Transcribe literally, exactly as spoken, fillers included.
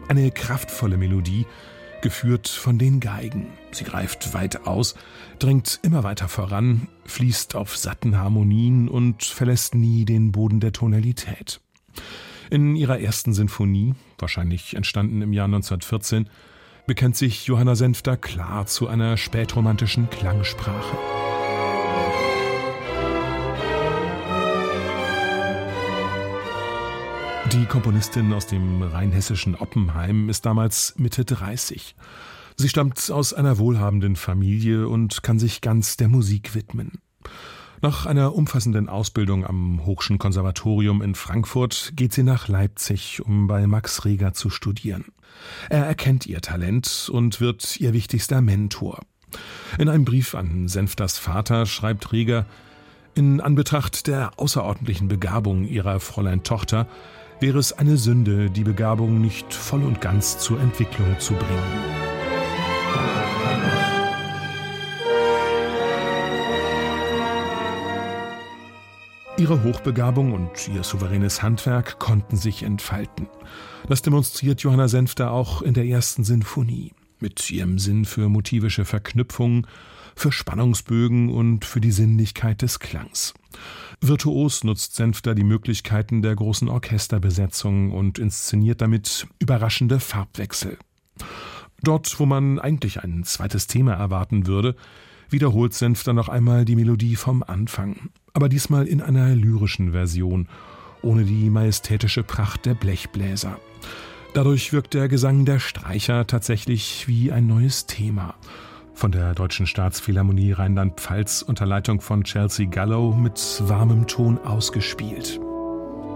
Eine kraftvolle Melodie, geführt von den Geigen. Sie greift weit aus, dringt immer weiter voran, fließt auf satten Harmonien und verlässt nie den Boden der Tonalität. In ihrer ersten Sinfonie, wahrscheinlich entstanden im Jahr neunzehnhundertvierzehn, bekennt sich Johanna Senfter klar zu einer spätromantischen Klangsprache. Die Komponistin aus dem rheinhessischen Oppenheim ist damals Mitte dreißig. Sie stammt aus einer wohlhabenden Familie und kann sich ganz der Musik widmen. Nach einer umfassenden Ausbildung am Hochschen Konservatorium in Frankfurt geht sie nach Leipzig, um bei Max Reger zu studieren. Er erkennt ihr Talent und wird ihr wichtigster Mentor. In einem Brief an Senfters Vater schreibt Reger: In Anbetracht der außerordentlichen Begabung ihrer Fräulein-Tochter wäre es eine Sünde, die Begabung nicht voll und ganz zur Entwicklung zu bringen. Ihre Hochbegabung und ihr souveränes Handwerk konnten sich entfalten. Das demonstriert Johanna Senfter auch in der ersten Sinfonie, mit ihrem Sinn für motivische Verknüpfungen, für Spannungsbögen und für die Sinnlichkeit des Klangs. Virtuos nutzt Senfter die Möglichkeiten der großen Orchesterbesetzung und inszeniert damit überraschende Farbwechsel. Dort, wo man eigentlich ein zweites Thema erwarten würde, wiederholt Senfter noch einmal die Melodie vom Anfang, aber diesmal in einer lyrischen Version, ohne die majestätische Pracht der Blechbläser. Dadurch wirkt der Gesang der Streicher tatsächlich wie ein neues Thema. Von der Deutschen Staatsphilharmonie Rheinland-Pfalz unter Leitung von Chelsea Gallo mit warmem Ton ausgespielt.